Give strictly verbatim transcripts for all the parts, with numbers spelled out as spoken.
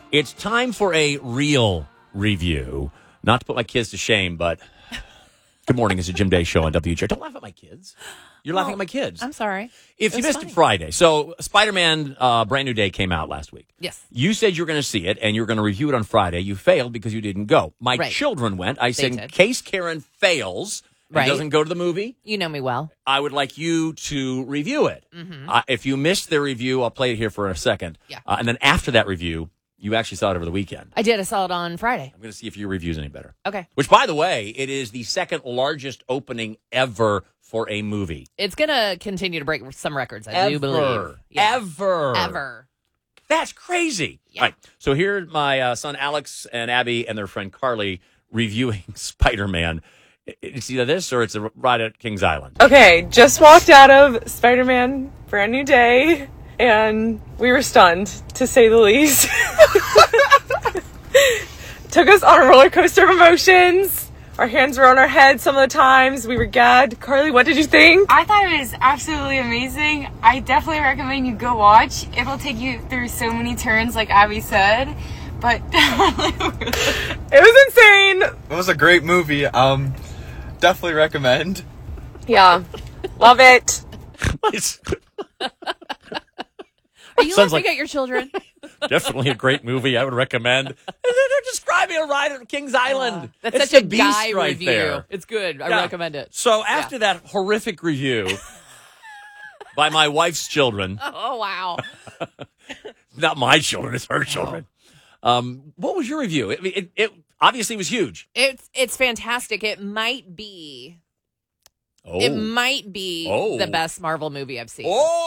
It's time for a real review. Not to put my kids to shame, but good morning. It's a Jim Day Show on W J. Don't laugh at my kids. You're laughing oh, at my kids. I'm sorry. If you missed funny. it Friday, so Spider-Man uh, Brand New Day came out last week. Yes. You said you were going to see it, and you were going to review it on Friday. You failed because you didn't go. My right. children went. I they said, in did. case Karen fails and right. doesn't go to the movie, you know me well. I would like you to review it. Mm-hmm. Uh, if you missed the review, I'll play it here for a second. Yeah. Uh, and then after that review, you actually saw it over the weekend. I did. I saw it on Friday. I'm going to see if your review's any better. Okay. Which, by the way, it is the second largest opening ever for a movie. It's going to continue to break some records, I ever. do believe. Yeah. Ever. Ever. That's crazy. Yeah. All right. So here my uh, son Alex and Abby and their friend Carly reviewing Spider-Man. It's either this or it's a ride at Kings Island. Okay, just walked out of Spider-Man Brand New Day, and we were stunned, to say the least. Took us on a roller coaster of emotions. Our hands were on our heads some of the times. We were gagged. Carly, what did you think? I thought it was absolutely amazing. I definitely recommend you go watch. It'll take you through so many turns, like Abby said. But it was insane. It was a great movie. Um, definitely recommend. Yeah, love it. Are you Sounds laughing like- at your children? Definitely a great movie. I would recommend. They're describing a ride at Kings Island. Uh, that's It's such a the beast guy right review. there. It's good. I Yeah. recommend it. So after that horrific review by my wife's children, Oh, wow. not my children, it's her children. Um, what was your review? It, it, it obviously was huge. It's it's fantastic. It might be Oh, it might be Oh. the best Marvel movie I've seen.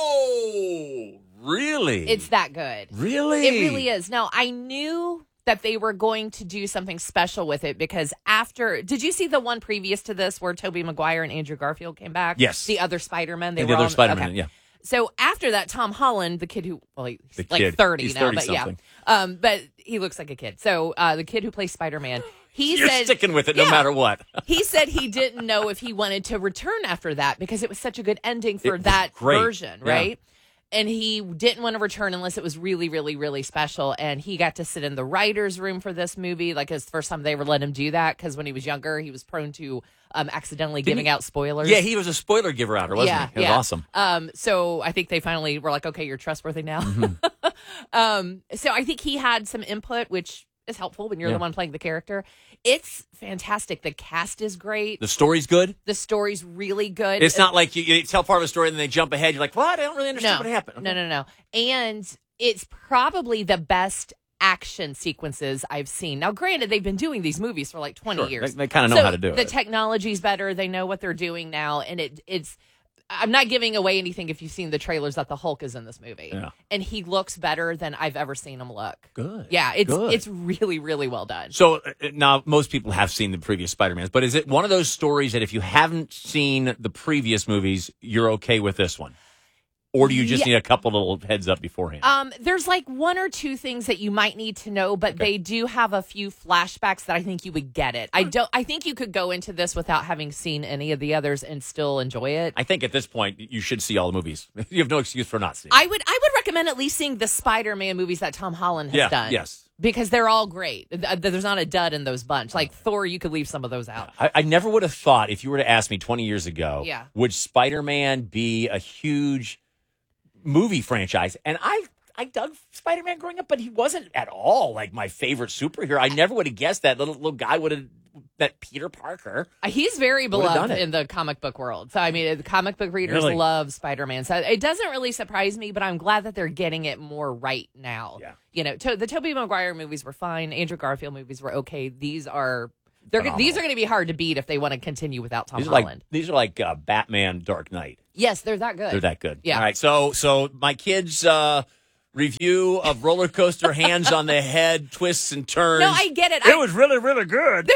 oh, really? It's that good. really, It really is. Now, I knew that they were going to do something special with it because after, did you see the one previous to this where Tobey Maguire and Andrew Garfield came back? Yes. The other Spider-Man. They And were the other all- Spider-Man. okay. Yeah, So after that, Tom Holland, the kid who, well, he's The like kid. thirty He's now, thirty but something. yeah. Um, but he looks like a kid. So uh, the kid who plays Spider-Man, he you're said, sticking with it no Yeah. matter what. he said he didn't know if he wanted to return after that because it was such a good ending for It was that great. version, Yeah. right? And he didn't want to return unless it was really, really, really special. And he got to sit in the writer's room for this movie. Like, it's the first time they ever let him do that because when he was younger, he was prone to um, accidentally Didn't giving he- out spoilers. Yeah, he was a spoiler giver outer, wasn't yeah, he? It was yeah. awesome. Um, so I think they finally were like, okay, you're trustworthy now. Mm-hmm. um, so I think he had some input, which is helpful when you're Yeah. the one playing the character. It's fantastic. The cast is great. The story's good. The story's really good. It's not like you, you tell part of a story and then they jump ahead. You're like, what? I don't really understand no, what happened. No, no, no. And it's probably the best action sequences I've seen. Now, granted, they've been doing these movies for like twenty Sure. years. They, they kind of know So how to do the it. technology's better. They know what they're doing now, and it it's. I'm not giving away anything if you've seen the trailers that the Hulk is in this movie, Yeah. and he looks better than I've ever seen him look. Good. Yeah, it's Good. it's really really well done. So uh, now most people have seen the previous Spider-Mans, but is it one of those stories that if you haven't seen the previous movies, you're okay with this one? Or do you just Yeah. need a couple little heads up beforehand? Um, there's like one or two things that you might need to know, but they do have a few flashbacks that I think you would get it. I don't. I think you could go into this without having seen any of the others and still enjoy it. I think at this point you should see all the movies. You have no excuse for not seeing. I would. I would recommend at least seeing the Spider-Man movies that Tom Holland has Yeah, done. yes. because they're all great. Th- There's not a dud in those bunch. Like Thor, you could leave some of those out. I, I never would have thought, if you were to ask me twenty years ago, Yeah. would Spider-Man be a huge movie franchise? And I I dug Spider-Man growing up, but he wasn't at all like my favorite superhero. I never would have guessed that little little guy would have, that Peter Parker. Uh, He's very Would've done beloved it. in the comic book world. So, I mean, the comic book readers Really? love Spider-Man. So it doesn't really surprise me, but I'm glad that they're getting it more right now. Yeah. You know, to, the Tobey Maguire movies were fine. Andrew Garfield movies were okay. These are they're Phenomenal. these are going to be hard to beat if they want to continue without Tom These are Holland. like these are like uh, Batman Dark Knight. Yes, they're that good. They're that good. Yeah. All right. So so my kids' uh, review of roller coaster hands on the head twists and turns. No, I get it. It I, was really really good.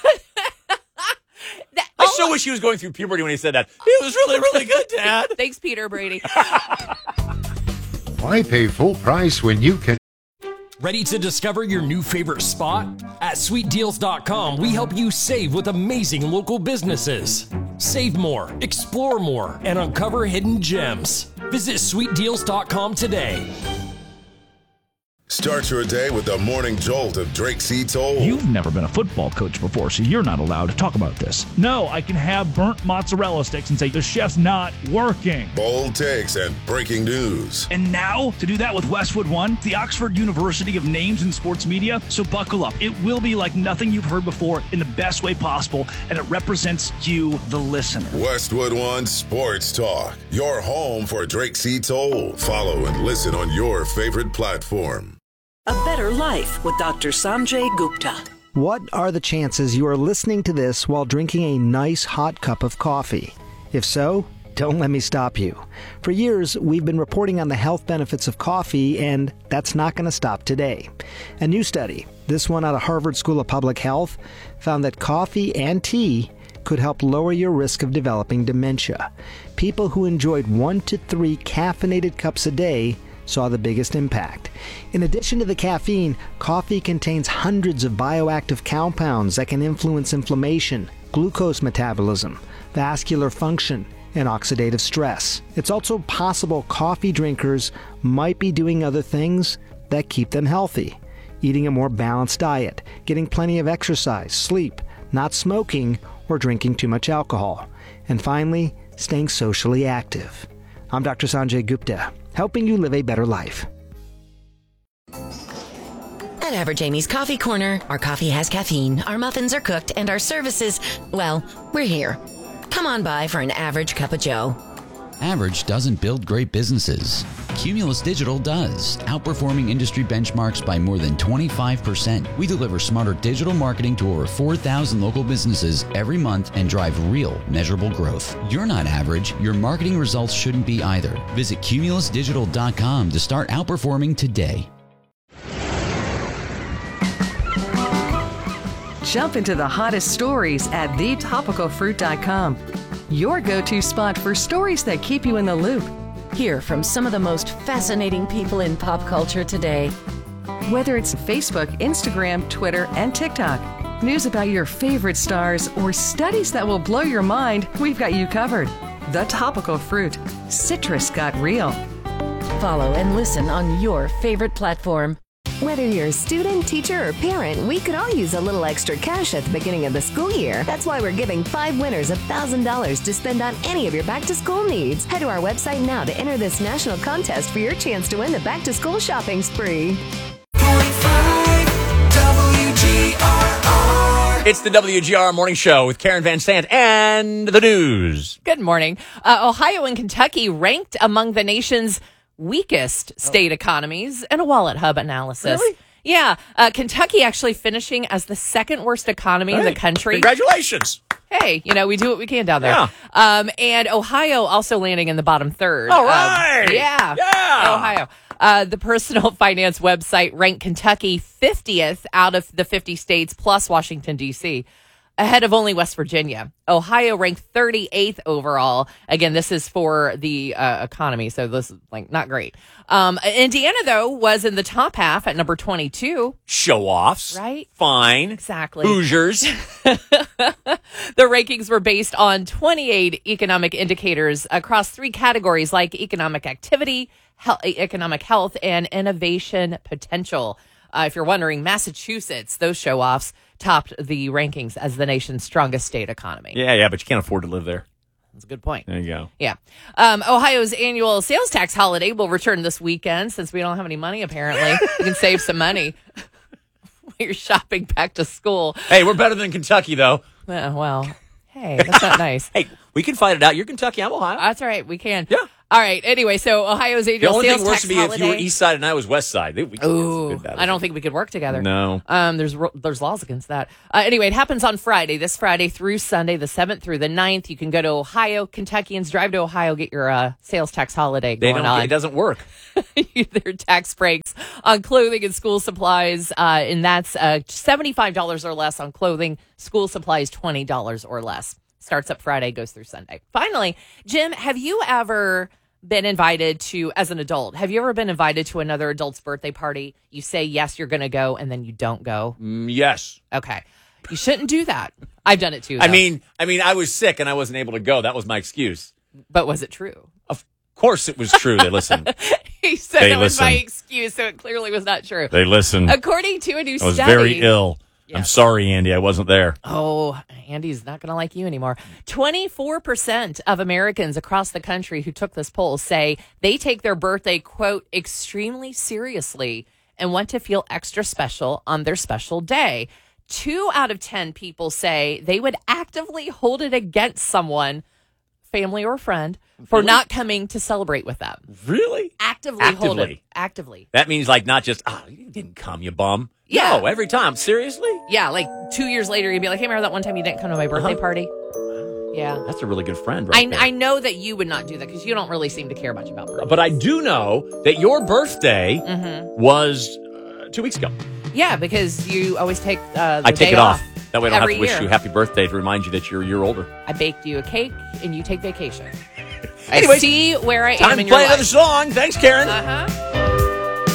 that, I oh, so wish he was going through puberty when he said that. It was really really good, Dad. Thanks, Peter Brady. Why pay full price when you can? Ready to discover your new favorite spot? At sweet deals dot com, we help you save with amazing local businesses. Save more, explore more, and uncover hidden gems. Visit sweet deals dot com today. Start your day with the morning jolt of Drake C. Toll. You've never been a football coach before, so you're not allowed to talk about this. No, I can have burnt mozzarella sticks and say the chef's not working. Bold takes and breaking news. And now, to do that with Westwood One, the Oxford University of names in sports media, so buckle up. It will be like nothing you've heard before in the best way possible, and it represents you, the listener. Westwood One Sports Talk, your home for Drake C. Toll. Follow and listen on your favorite platform. A Better Life with Doctor Sanjay Gupta. What are the chances you are listening to this while drinking a nice hot cup of coffee? If so, don't let me stop you. For years, we've been reporting on the health benefits of coffee, and that's not going to stop today. A new study, this one out of Harvard School of Public Health, found that coffee and tea could help lower your risk of developing dementia. People who enjoyed one to three caffeinated cups a day saw the biggest impact. In addition to the caffeine, coffee contains hundreds of bioactive compounds that can influence inflammation, glucose metabolism, vascular function, and oxidative stress. It's also possible coffee drinkers might be doing other things that keep them healthy. Eating a more balanced diet, getting plenty of exercise, sleep, not smoking, or drinking too much alcohol. And finally, staying socially active. I'm Doctor Sanjay Gupta, helping you live a better life. At Average Amy's Coffee Corner, our coffee has caffeine, our muffins are cooked, and our services, well, we're here. Come on by for an average cup of joe. Average doesn't build great businesses. Cumulus Digital does, outperforming industry benchmarks by more than twenty-five percent. We deliver smarter digital marketing to over four thousand local businesses every month and drive real, measurable growth. You're not average. Your marketing results shouldn't be either. Visit cumulus digital dot com to start outperforming today. Jump into the hottest stories at the topical fruit dot com. Your go-to spot for stories that keep you in the loop. Hear from some of the most fascinating people in pop culture today. Whether it's Facebook, Instagram, Twitter, and TikTok, news about your favorite stars, or studies that will blow your mind, we've got you covered. The Topical Fruit. Citrus got real. Follow and listen on your favorite platform. Whether you're a student, teacher, or parent, we could all use a little extra cash at the beginning of the school year. That's why we're giving five winners one thousand dollars to spend on any of your back-to-school needs. Head to our website now to enter this national contest for your chance to win the back-to-school shopping spree. It's the W G R Morning Show with Karen Van Sant and the news. Good morning. Uh, Ohio and Kentucky ranked among the nation's weakest state economies in a Wallet Hub analysis. Really? Yeah. Uh, Kentucky actually finishing as the second worst economy Hey, in the country. Congratulations. Hey, you know, we do what we can down there. Yeah. Um, and Ohio also landing in the bottom third. All right. Um, yeah. Yeah. Ohio. Uh, the personal finance website ranked Kentucky fiftieth out of the fifty states plus Washington, D C, ahead of only West Virginia. Ohio ranked thirty-eighth overall. Again, this is for the uh, economy, so this is like not great. Um, Indiana, though, was in the top half at number twenty-two. Show-offs. Right? Fine. Exactly. Hoosiers. The rankings were based on twenty-eight economic indicators across three categories like economic activity, he- economic health, and innovation potential. Uh, if you're wondering, Massachusetts, those show-offs, topped the rankings as the nation's strongest state economy. Yeah, yeah, but you can't afford to live there. That's a good point. There you go. Yeah. Um, Ohio's annual sales tax holiday will return this weekend since we don't have any money, apparently. You can save some money when you're shopping back to school. Hey, we're better than Kentucky, though. Uh, well, hey, that's not nice. Hey, we can fight it out. You're Kentucky. I'm Ohio. That's all right. We can. Yeah. All right. Anyway, so Ohio's The annual only sales thing worse tax would be holiday. if you were East Side and I was West Side. We could Ooh, get some good I don't think we could work together. No. Um, there's ro- there's laws against that. Uh, anyway, it happens on Friday, this Friday through Sunday, the seventh through the ninth. You can go to Ohio. Kentuckians, drive to Ohio, get your uh, sales tax holiday They going don't, on. it doesn't work. Their tax breaks on clothing and school supplies, uh, and that's uh, seventy-five dollars or less on clothing, school supplies twenty dollars or less. Starts up Friday, goes through Sunday. Finally, Jim, have you ever been invited to, as an adult, have you ever been invited to another adult's birthday party? You say, yes, you're going to go, and then you don't go? Mm, yes. Okay. You shouldn't do that. I've done it too, I though. mean, I mean, I was sick and I wasn't able to go. That was my excuse. But was it true? Of course it was true. They listened. He said They that was my listen. excuse, so it clearly was not true. They listened. According to a new I was study. very ill. I'm sorry, Andy. I wasn't there. Oh, Andy's not going to like you anymore. twenty-four percent of Americans across the country who took this poll say they take their birthday, quote, extremely seriously and want to feel extra special on their special day. Two out of ten people say they would actively hold it against someone, family or friend, for Really? not coming to celebrate with them. Really? Actively, hold it. Actively. Actively. That means like not just, oh, you didn't come, you bum. Yeah. No, every time. Seriously? Yeah, like two years later, you'd be like, hey, remember that one time you didn't come to my birthday Uh-huh. party? Yeah. That's a really good friend, right I, there. I know that you would not do that because you don't really seem to care much about birthdays. But I do know that your birthday Mhm. was uh, two weeks ago. Yeah, because you always take uh, the I take day it off. That way I don't have every to wish year. you happy birthday to remind you that you're a year older. I baked you a cake and you take vacation. Anyway, I see where I Time am to in your play life. another song. Thanks, Karen. Uh-huh.